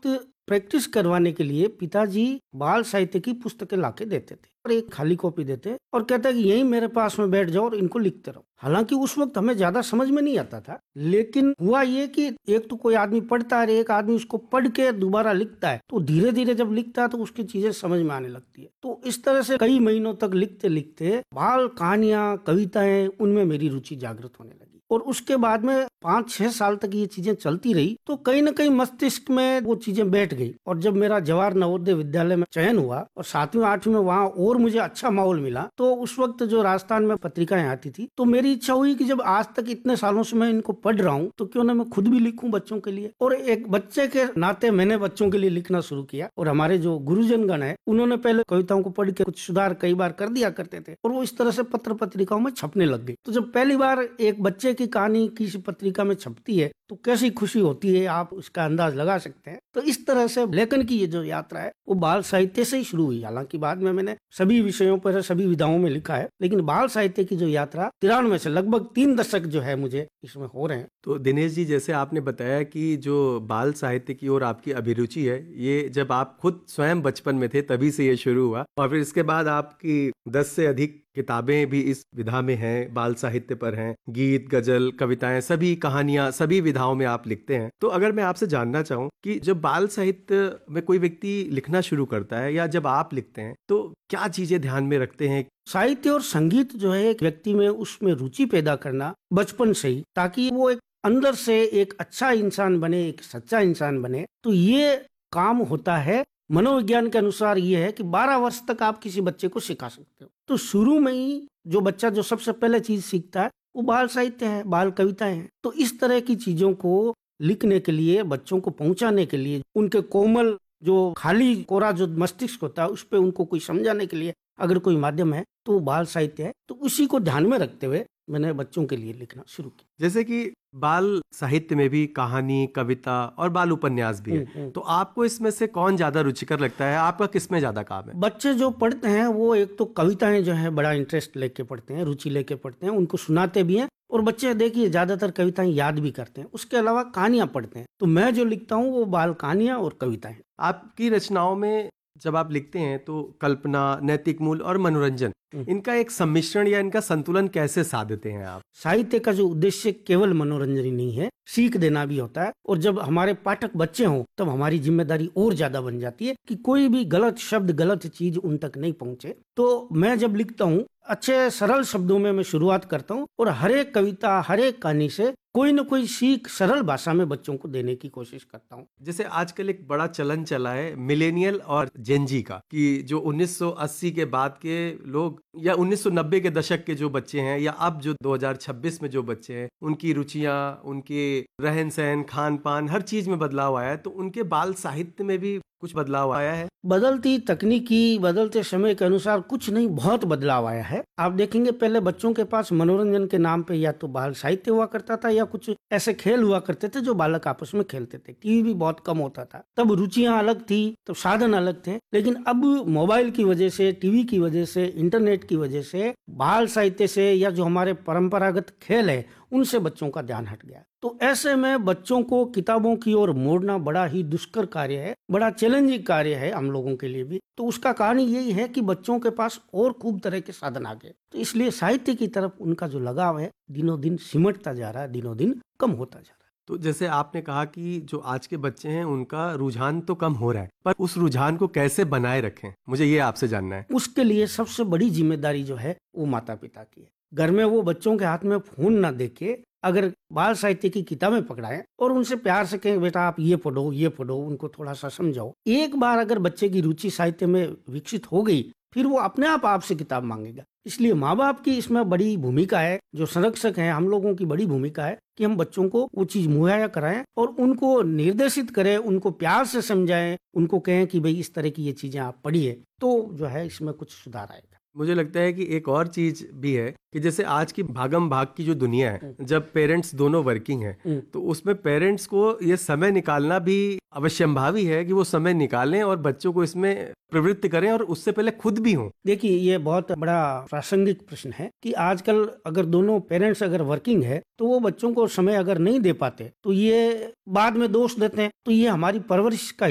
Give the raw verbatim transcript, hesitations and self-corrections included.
वक्त प्रैक्टिस करवाने के लिए पिताजी बाल साहित्य की पुस्तकें लाके देते थे और एक खाली कॉपी देते और कहते कि यहीं मेरे पास में बैठ जाओ और इनको लिखते रहो। हालांकि उस वक्त हमें ज्यादा समझ में नहीं आता था, लेकिन हुआ ये कि एक तो कोई आदमी पढ़ता है, एक आदमी उसको पढ़ के दोबारा लिखता है, तो धीरे धीरे जब लिखता है तो उसकी चीजें समझ में आने लगती है। तो इस तरह से कई महीनों तक लिखते लिखते बाल कहानियां, कविताएं, उनमें मेरी रुचि जागृत होने लगी। और उसके बाद में पाँच छह साल तक ये चीजें चलती रही, तो कहीं न कहीं मस्तिष्क में वो चीजें बैठ गई। और जब मेरा जवाहर नवोदय विद्यालय में चयन हुआ और सातवीं आठवीं में वहाँ और मुझे अच्छा माहौल मिला, तो उस वक्त जो राजस्थान में पत्रिकाएं आती थी, तो मेरी इच्छा हुई कि जब आज तक इतने सालों से मैं इनको पढ़ रहा हूँ, तो क्यों ना मैं खुद भी लिखूं बच्चों के लिए। और एक बच्चे के नाते मैंने बच्चों के लिए लिखना शुरू किया। और हमारे जो गुरुजनगण है, उन्होंने पहले कविताओं को पढ़ के कुछ सुधार कई बार कर दिया करते थे और वो इस तरह से पत्र पत्रिकाओं में छपने लग गई। तो जब पहली बार एक बच्चे की कहानी किसी पत्रिका में छपती है तो कैसी खुशी होती है, आप उसका अंदाज लगा सकते हैं। तो इस तरह से लेखन की ये जो यात्रा है वो बाल साहित्य से ही शुरू हुई। हालांकि बाद में मैंने सभी विषयों पर, सभी विधाओं में लिखा है, लेकिन बाल साहित्य की जो यात्रा तिरानवे से लगभग तीन दशक जो है मुझे इसमें हो रहे हैं। तो दिनेश जी, जैसे आपने बताया कि जो बाल साहित्य की ओर आपकी अभिरुचि है, ये जब आप खुद स्वयं बचपन में थे तभी से ये शुरू हुआ और फिर इसके बाद आपकी दस से अधिक किताबें भी इस विधा में हैं, बाल साहित्य पर हैं, गीत, गजल, कविताएं, सभी कहानियां, सभी विधाओं में आप लिखते हैं। तो अगर मैं आपसे जानना चाहूं कि जब बाल साहित्य में कोई व्यक्ति लिखना शुरू करता है या जब आप लिखते हैं, तो क्या चीजें ध्यान में रखते हैं? साहित्य और संगीत जो है एक व्यक्ति में उसमें रुचि पैदा करना बचपन से ही, ताकि वो एक अंदर से एक अच्छा इंसान बने, एक सच्चा इंसान बने। तो ये काम होता है। मनोविज्ञान के अनुसार ये है कि बारह वर्ष तक आप किसी बच्चे को सिखा सकते हो। तो शुरू में ही जो बच्चा जो सबसे पहले चीज सीखता है वो बाल साहित्य है, बाल कविताएं हैं। तो इस तरह की चीजों को लिखने के लिए, बच्चों को पहुंचाने के लिए, उनके कोमल जो खाली कोरा जो मस्तिष्क होता है उस पर उनको कोई समझाने के लिए अगर कोई माध्यम है तो बाल साहित्य है। तो उसी को ध्यान में रखते हुए मैंने बच्चों के लिए लिखना शुरू किया। जैसे कि बाल साहित्य में भी कहानी, कविता और बाल उपन्यास भी है, तो आपको इसमें से कौन ज्यादा रुचिकर लगता है? आपका किसमें ज्यादा काम है? बच्चे जो पढ़ते हैं वो एक तो कविताएं जो है बड़ा इंटरेस्ट लेके पढ़ते हैं, रुचि लेके पढ़ते हैं, उनको सुनाते भी हैं। और बच्चे देखिए ज्यादातर कविताएं याद भी करते हैं, उसके अलावा कहानियां पढ़ते हैं। तो मैं जो लिखता हूँ वो बाल कहानियां और कविताएं। आपकी रचनाओं में जब आप लिखते हैं तो कल्पना, नैतिक मूल्य और मनोरंजन, इनका एक सम्मिश्रण या इनका संतुलन कैसे साधते हैं आप? साहित्य का जो उद्देश्य केवल मनोरंजन ही नहीं है, सीख देना भी होता है। और जब हमारे पाठक बच्चे हों तब हमारी जिम्मेदारी और ज्यादा बन जाती है कि कोई भी गलत शब्द, गलत चीज उन तक नहीं पहुंचे। तो मैं जब लिखता हूँ अच्छे सरल शब्दों में मैं शुरुआत करता हूँ और हर एक कविता, हर एक कहानी से कोई न कोई सीख सरल भाषा में बच्चों को देने की कोशिश करता हूँ। जैसे आजकल एक बड़ा चलन चला है मिलेनियल और जेनजी का, कि जो उन्नीस सौ अस्सी के बाद के लोग या उन्नीस सौ नब्बे के दशक के जो बच्चे हैं या अब जो दो हज़ार छब्बीस में जो बच्चे हैं, उनकी रुचियां, उनके रहन सहन, खान पान, हर चीज में बदलाव आया है। तो उनके बाल साहित्य में भी कुछ बदलाव आया है? बदलती तकनीकी, बदलते समय के अनुसार कुछ नहीं, बहुत बदलाव आया है। आप देखेंगे पहले बच्चों के पास मनोरंजन के नाम पे या तो बाल साहित्य हुआ करता था या कुछ ऐसे खेल हुआ करते थे जो बालक आपस में खेलते थे। टीवी भी बहुत कम होता था, तब रुचियां अलग थी, तब साधन अलग थे। लेकिन अब मोबाइल की वजह से, टीवी की वजह से, इंटरनेट की वजह से बाल साहित्य से या जो हमारे परंपरागत खेल है उनसे बच्चों का ध्यान हट गया। तो ऐसे में बच्चों को किताबों की ओर मोड़ना बड़ा ही दुष्कर कार्य है, बड़ा चैलेंजिंग कार्य है हम लोगों के लिए भी। तो उसका कारण यही है कि बच्चों के पास और खूब तरह के साधन आ गए। तो इसलिए साहित्य की तरफ उनका जो लगाव है दिनों दिन सिमटता जा रहा है, दिनों दिन कम होता जा रहा है। तो जैसे आपने कहा कि जो आज के बच्चे हैं उनका रुझान तो कम हो रहा है, पर उस रुझान को कैसे बनाए रखें, मुझे ये आपसे जानना है। उसके लिए सबसे बड़ी जिम्मेदारी जो है वो माता पिता की है। घर में वो बच्चों के हाथ में फोन ना देके अगर बाल साहित्य की किताबें पकड़ाएं और उनसे प्यार से कहें बेटा आप ये पढ़ो, ये पढ़ो, उनको थोड़ा सा समझाओ। एक बार अगर बच्चे की रुचि साहित्य में विकसित हो गई फिर वो अपने आप आपसे किताब मांगेगा। इसलिए माँ बाप की इसमें बड़ी भूमिका है, जो संरक्षक हैं हम लोगों की बड़ी भूमिका है कि हम बच्चों को वो चीज मुहैया कराएं और उनको निर्देशित करें, उनको प्यार से समझाएं, उनको कहें कि भाई इस तरह की ये चीजें आप पढ़िए, तो जो है इसमें कुछ सुधार आएगा। मुझे लगता है कि एक और चीज भी है कि जैसे आज की भागम भाग की जो दुनिया है, जब पेरेंट्स दोनों वर्किंग हैं, तो उसमें पेरेंट्स को ये समय निकालना भी अवश्यंभावी है कि वो समय निकालें और बच्चों को इसमें प्रवृत्त करें और उससे पहले खुद भी हों। देखिए ये बहुत बड़ा प्रासंगिक प्रश्न है कि आजकल अगर दोनों पेरेंट्स अगर वर्किंग है तो वो बच्चों को समय अगर नहीं दे पाते तो ये बाद में दोष देते हैं। तो ये हमारी परवरिश का